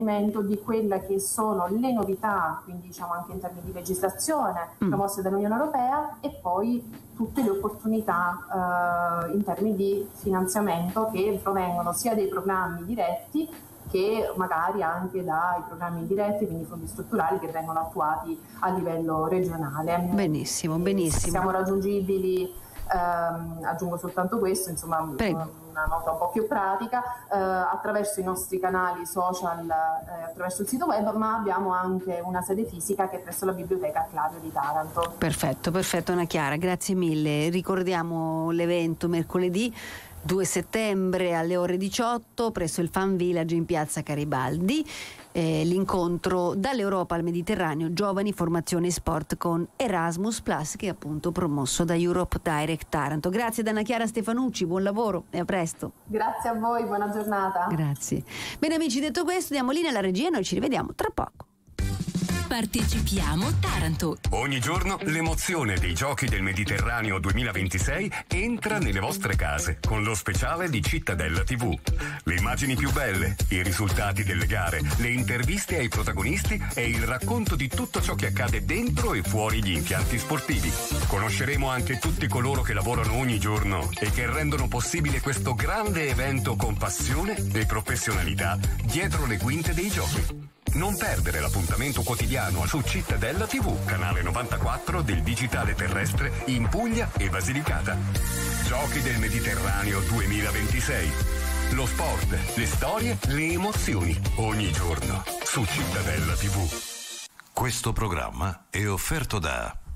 di quelle che sono le novità, quindi diciamo anche in termini di legislazione promosse dall'Unione Europea, e poi tutte le opportunità in termini di finanziamento che provengono sia dai programmi diretti che magari anche dai programmi indiretti, quindi fondi strutturali che vengono attuati a livello regionale. Benissimo, benissimo. Siamo raggiungibili, aggiungo soltanto questo, insomma, una nota un po' più pratica, attraverso i nostri canali social, attraverso il sito web, ma abbiamo anche una sede fisica che è presso la Biblioteca Clario di Taranto. Perfetto, Anna Chiara, grazie mille. Ricordiamo l'evento mercoledì 2 settembre alle ore 18 presso il Fan Village in piazza Garibaldi, l'incontro dall'Europa al Mediterraneo, giovani, formazione e sport con Erasmus Plus, che è appunto promosso da Europe Direct Taranto. Grazie ad Anna Chiara Stefanucci, buon lavoro e a presto. Grazie a voi, buona giornata. Grazie. Bene amici, detto questo, diamo linea alla regia e noi ci rivediamo tra poco. Partecipiamo Taranto. Ogni giorno l'emozione dei Giochi del Mediterraneo 2026 entra nelle vostre case con lo speciale di Cittadella TV. Le immagini più belle, i risultati delle gare, le interviste ai protagonisti e il racconto di tutto ciò che accade dentro e fuori gli impianti sportivi. Conosceremo anche tutti coloro che lavorano ogni giorno e che rendono possibile questo grande evento con passione e professionalità dietro le quinte dei Giochi. Non perdere l'appuntamento quotidiano su Cittadella TV, canale 94 del digitale terrestre in Puglia e Basilicata. Giochi del Mediterraneo 2026. Lo sport, le storie, le emozioni, ogni giorno su Cittadella TV. Questo programma è offerto da